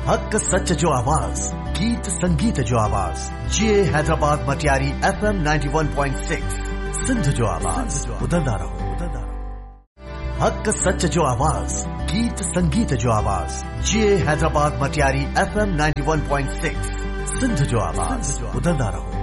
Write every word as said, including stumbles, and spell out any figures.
हक सच जो आवाज, गीत संगीत जो आवाज, जे Hyderabad Matiari F M ninety one point six, Sindh जो आवाज, उदंदा रहो, उदंदा रहो। हक सच जो आवाज, गीत संगीत जो आवाज, जे Hyderabad Matiari F M ninety one point six, Sindh जो आवाज, उदंदा रहो।